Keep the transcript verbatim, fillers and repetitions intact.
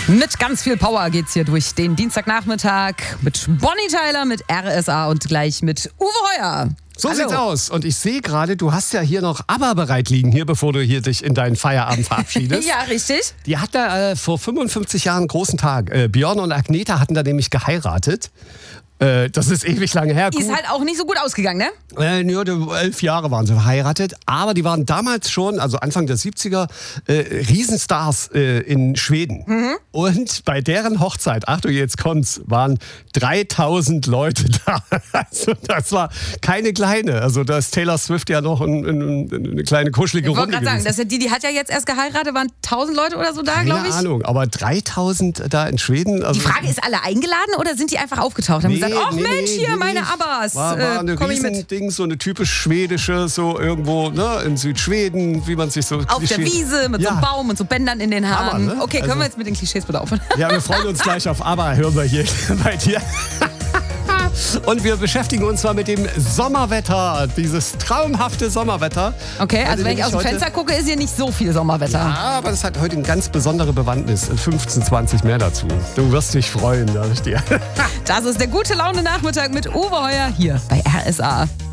Mit ganz viel Power geht's hier durch den Dienstagnachmittag mit Bonnie Tyler, mit R S A und gleich mit Uwe Heuer. So Hallo. Sieht's aus. Und ich sehe gerade, du hast ja hier noch ABBA bereit liegen, hier, bevor du hier dich in deinen Feierabend verabschiedest. Ja, richtig. Die hat da äh, vor fünfundfünfzig Jahren einen großen Tag. Äh, Björn und Agneta hatten da nämlich geheiratet. Äh, das ist ewig lange her. Ist Gut. halt auch nicht so gut ausgegangen, ne? Äh, nur elf Jahre waren sie verheiratet, aber die waren damals schon, also Anfang der siebziger, äh, Riesenstars äh, in Schweden. Mhm. Und bei deren Hochzeit, Achtung, jetzt kommt's, waren dreitausend Leute da. Also das war keine kleine. Also da ist Taylor Swift ja noch ein, ein, eine kleine kuschelige Ich wollte Runde gerade sagen, gewesen. das ist, die, die hat ja jetzt erst geheiratet, waren tausend Leute oder so da, glaube ich. Keine Ahnung, aber dreitausend da in Schweden. Also Die Frage ist, alle eingeladen oder sind die einfach aufgetaucht? Haben Nee, gesagt, ach nee, Mensch, nee, hier nee, meine nicht. Abbas, War, war äh, eine komm ich mit. Riesending, so eine typisch schwedische, so irgendwo ne, in Südschweden, wie man sich so... Auf der Klischee- Wiese mit so einem Ja. Baum und so Bändern in den Haaren. Hammer, ne? Okay, können Also- wir jetzt mit den Klischees bitte aufhören? Ja, wir freuen uns gleich auf ABBA, hören wir hier bei dir. Und wir beschäftigen uns mal mit dem Sommerwetter, dieses traumhafte Sommerwetter. Okay, also wenn ich aus dem heute- Fenster gucke, ist hier nicht so viel Sommerwetter. Ja, aber das hat heute eine ganz besondere Bewandtnis. fünfzehn, zwanzig mehr dazu. Du wirst dich freuen, sag ich dir. Das ist der gute Laune Nachmittag mit Uwe Heuer hier bei R S A.